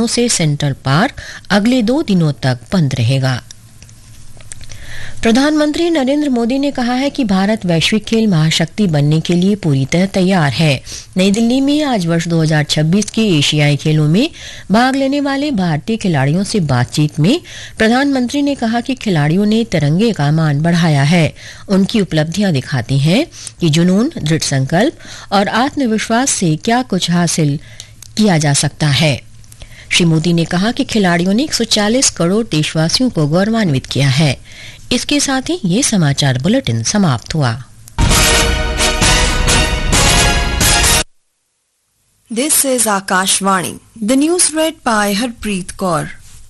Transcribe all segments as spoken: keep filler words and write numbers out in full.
कारणों से central park अगले दो दिनों तक बंद रहेगा। प्रधानमंत्री नरेंद्र मोदी ने कहा है कि भारत वैश्विक खेल महाशक्ति बनने के लिए पूरी तरह तैयार है। नई दिल्ली में आज वर्ष दो हज़ार छब्बीस के एशियाई खेलों में भाग लेने वाले भारतीय खिलाड़ियों से बातचीत में प्रधानमंत्री ने कहा कि खिलाड़ियों ने तिरंगे का मान बढ़ाया है। उनकी उपलब्धियां दिखाती हैं कि जुनून, दृढ़ संकल्प और आत्मविश्वास से क्या कुछ हासिल किया जा सकता है। श्री मोदी ने कहा कि खिलाड़ियों ने एक सौ चालीस करोड़ देशवासियों को गौरवान्वित किया है। इसके साथ ही ये समाचार बुलेटिन समाप्त हुआ। This is Akashvani. The news read by Harpreet Kaur.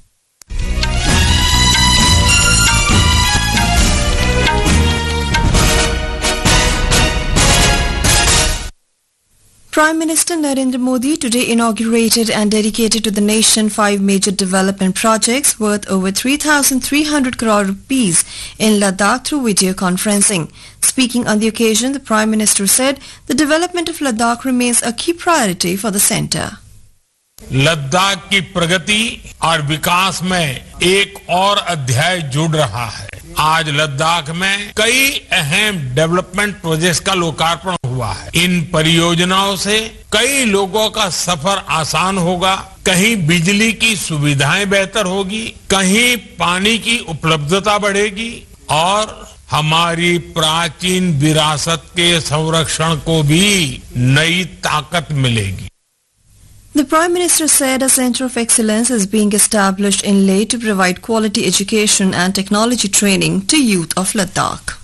Prime Minister Narendra Modi today inaugurated and dedicated to the nation five major development projects worth over three thousand three hundred crore rupees in Ladakh through video conferencing. Speaking on the occasion, the Prime Minister said the development of Ladakh remains a key priority for the centre. Ladakh की प्रगति और विकास में एक और अध्याय जुड़ रहा है। आज लद्दाख में कई अहम डेवलपमेंट प्रोजेक्ट्स का लोकार्पण हुआ है। इन परियोजनाओं से कई लोगों का सफर आसान होगा, कहीं बिजली की सुविधाएं बेहतर होगी, कहीं पानी की उपलब्धता बढ़ेगी और हमारी प्राचीन विरासत के संरक्षण को भी नई ताकत मिलेगी। The Prime Minister said a Centre of Excellence is being established in Leh to provide quality education and technology training to youth of Ladakh.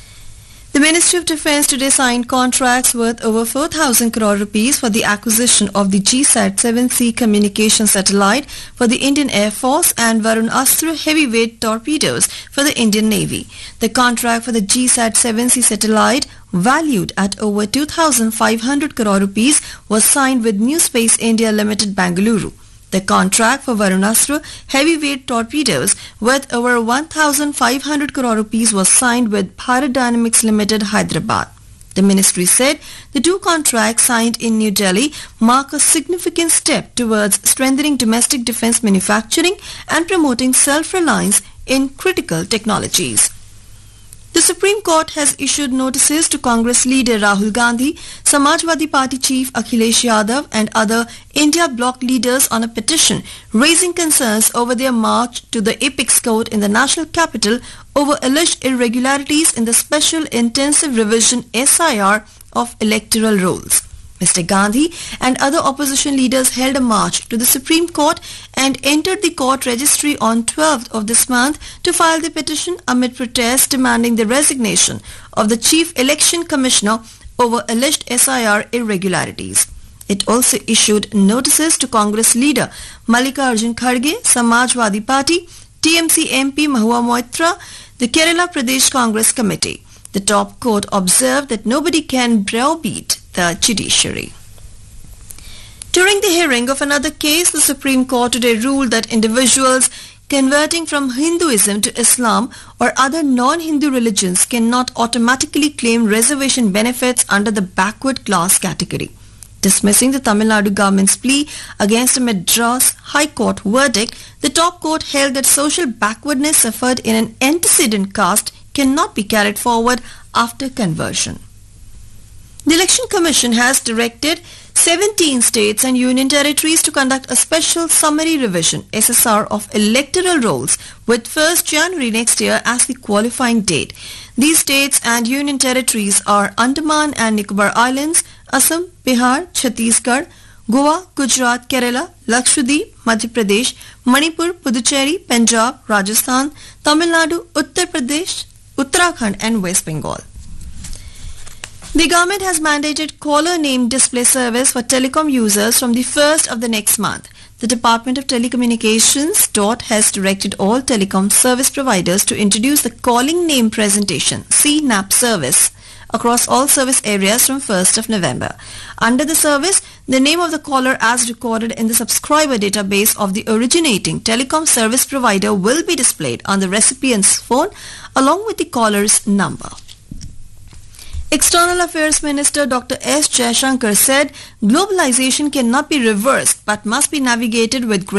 The Ministry of Defence today signed contracts worth over four thousand crore rupees for the acquisition of the G SAT seven C communication satellite for the Indian Air Force and Varun Astra heavyweight torpedoes for the Indian Navy. The contract for the G SAT seven C satellite, valued at over two thousand five hundred crore rupees, was signed with New Space India Limited, Bangalore. The contract for Varunastra heavyweight torpedoes worth over one thousand five hundred crore rupees was signed with Bharat Dynamics Limited, Hyderabad. The ministry said the two contracts signed in New Delhi mark a significant step towards strengthening domestic defence manufacturing and promoting self-reliance in critical technologies. The Supreme Court has issued notices to Congress leader Rahul Gandhi, Samajwadi Party chief Akhilesh Yadav and other India bloc leaders on a petition raising concerns over their march to the Apex Court in the national capital over alleged irregularities in the Special Intensive Revision S I R of electoral rolls. Mister Gandhi and other opposition leaders held a march to the Supreme Court and entered the court registry on twelfth of this month to file the petition amid protests demanding the resignation of the Chief Election Commissioner over alleged S I R irregularities. It also issued notices to Congress leader Mallikarjun Kharge, Samajwadi Party, T M C M P Mahua Moitra, the Kerala Pradesh Congress Committee. The top court observed that nobody can browbeat the judiciary. During the hearing of another case, the Supreme Court today ruled that individuals converting from Hinduism to Islam or other non-Hindu religions cannot automatically claim reservation benefits under the backward class category. Dismissing the Tamil Nadu government's plea against a Madras High Court verdict, the top court held that social backwardness suffered in an antecedent caste cannot be carried forward after conversion. The Election Commission has directed seventeen states and union territories to conduct a special summary revision S S R of electoral rolls with first January next year as the qualifying date. These states and union territories are Andaman and Nicobar Islands, Assam, Bihar, Chhattisgarh, Goa, Gujarat, Kerala, Lakshadweep, Madhya Pradesh, Manipur, Puducherry, Punjab, Rajasthan, Tamil Nadu, Uttar Pradesh, Uttarakhand and West Bengal. The government has mandated caller name display service for telecom users from the first of the next month. The Department of Telecommunications D O T has directed all telecom service providers to introduce the calling name presentation C NAP service across all service areas from first of November. Under the service, the name of the caller as recorded in the subscriber database of the originating telecom service provider will be displayed on the recipient's phone along with the caller's number. External Affairs Minister Doctor S. Jaishankar said globalization cannot be reversed but must be navigated with great